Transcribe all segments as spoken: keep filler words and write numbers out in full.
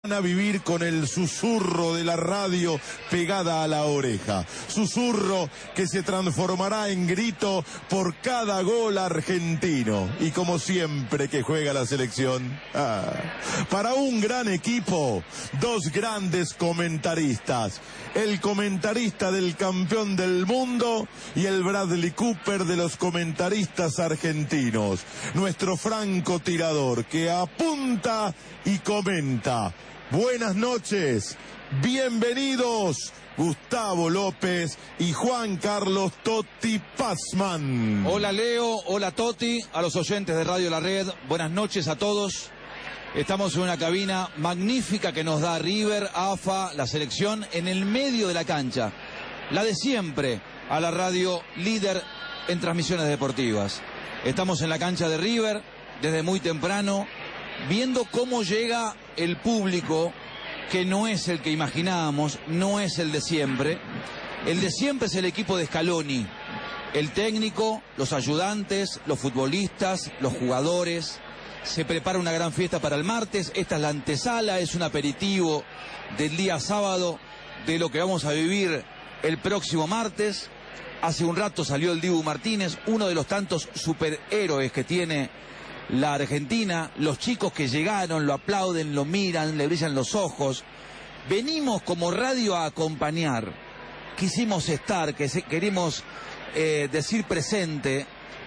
A vivir con el susurro de la radio pegada a la oreja, susurro que se transformará en grito por cada gol argentino, y como siempre que juega la selección, ah, para un gran equipo, dos grandes comentaristas, el comentarista del campeón del mundo y el Bradley Cooper de los comentaristas argentinos, nuestro francotirador que apunta y comenta. Buenas noches, bienvenidos Gustavo López y Juan Carlos Totti Pazman. Hola Leo, hola Totti, a los oyentes de Radio La Red, buenas noches a todos. Estamos en una cabina magnífica que nos da River, A F A, la selección, en el medio de la cancha. La de siempre, a la radio líder en transmisiones deportivas. Estamos en la cancha de River desde muy temprano, viendo cómo llega el público, que no es el que imaginábamos, no es el de siempre. El de siempre es el equipo de Scaloni, el técnico, los ayudantes, los futbolistas, los jugadores. Se prepara una gran fiesta para el martes. Esta es la antesala, es un aperitivo del día sábado de lo que vamos a vivir el próximo martes. Hace un rato salió el Dibu Martínez, uno de los tantos superhéroes que tiene la Argentina. Los chicos que llegaron lo aplauden, lo miran, le brillan los ojos. Venimos como radio a acompañar. Quisimos estar, que se, queremos eh, decir presente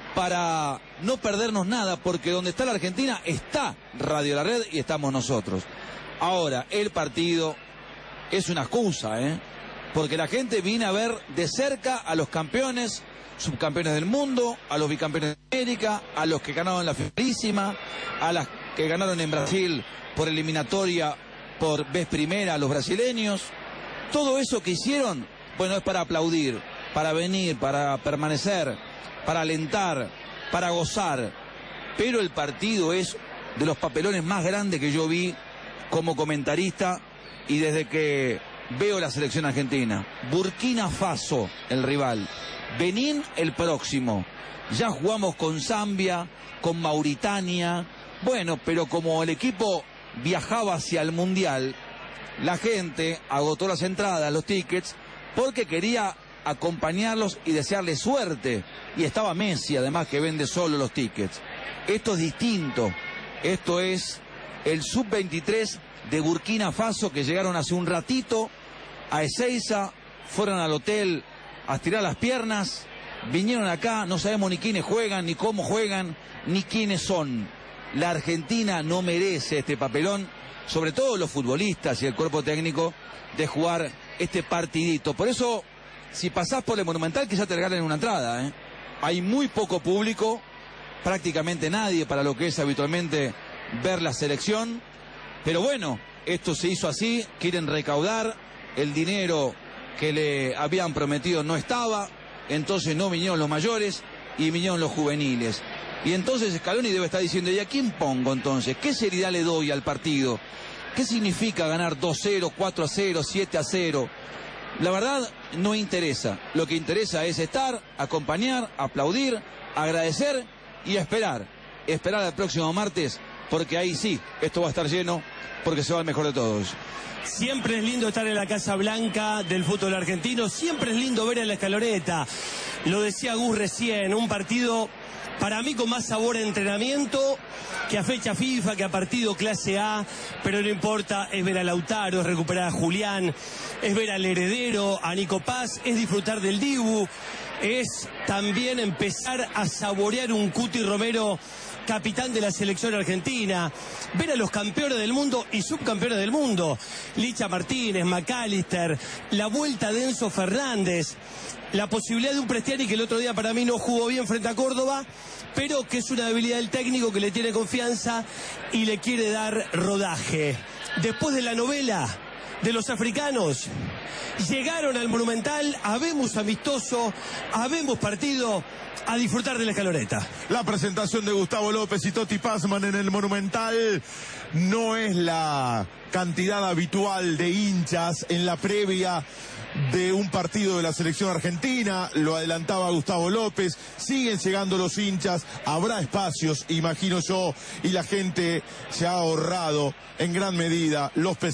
para no perdernos nada, porque donde está la Argentina está Radio La Red y estamos nosotros. Ahora, el partido es una excusa, ¿eh? Porque la gente viene a ver de cerca a los campeones, subcampeones del mundo, a los bicampeones de América, a los que ganaron la finalísima, a las que ganaron en Brasil por eliminatoria por vez primera a los brasileños. Todo eso que hicieron, bueno, es para aplaudir, para venir, para permanecer, para alentar, para gozar. Pero el partido es de los papelones más grandes que yo vi como comentarista y desde que veo la selección argentina. Burkina Faso, el rival. Benín el próximo. Ya jugamos con Zambia, con Mauritania. Bueno, pero como el equipo viajaba hacia el Mundial, la gente agotó las entradas, los tickets, porque quería acompañarlos y desearles suerte. Y estaba Messi, además, que vende solo los tickets. Esto es distinto. Esto es el sub veintitrés de Burkina Faso, que llegaron hace un ratito a Ezeiza, fueron al hotel a estirar las piernas, vinieron acá, no sabemos ni quiénes juegan, ni cómo juegan, ni quiénes son. La Argentina no merece este papelón, sobre todo los futbolistas y el cuerpo técnico, de jugar este partidito. Por eso, si pasás por el Monumental, quizás te regalen una entrada, ¿eh? Hay muy poco público, prácticamente nadie para lo que es habitualmente ver la selección, pero bueno, esto se hizo así, quieren recaudar, el dinero que le habían prometido no estaba, entonces no vinieron los mayores y vinieron los juveniles. Y entonces Scaloni debe estar diciendo, ¿y a quién pongo entonces? ¿Qué seriedad le doy al partido? ¿Qué significa ganar dos cero, cuatro a cero, siete a cero? La verdad no interesa, lo que interesa es estar, acompañar, aplaudir, agradecer y esperar. Esperar al próximo martes, porque ahí sí, esto va a estar lleno, porque se va el mejor de todos. Siempre es lindo estar en la Casa Blanca del fútbol argentino, siempre es lindo ver a la Escaloneta. Lo decía Gus recién, un partido para mí con más sabor a entrenamiento que a fecha FIFA, que a partido clase A, pero no importa, es ver a Lautaro, es recuperar a Julián, es ver al heredero, a Nico Paz, es disfrutar del Dibu, es también empezar a saborear un Cuti Romero capitán de la selección argentina, ver a los campeones del mundo y subcampeones del mundo, Licha Martínez, McAllister, la vuelta de Enzo Fernández, la posibilidad de un Prestiani que el otro día para mí no jugó bien frente a Córdoba, pero que es una debilidad del técnico que le tiene confianza y le quiere dar rodaje. Después de la novela, de los africanos. Llegaron al Monumental, habemos amistoso, habemos partido, a disfrutar de la escaloneta. La presentación de Gustavo López y Totti Pazman en el Monumental no es la cantidad habitual de hinchas en la previa de un partido de la selección argentina, lo adelantaba Gustavo López, siguen llegando los hinchas, habrá espacios, imagino yo, y la gente se ha ahorrado en gran medida los pesos.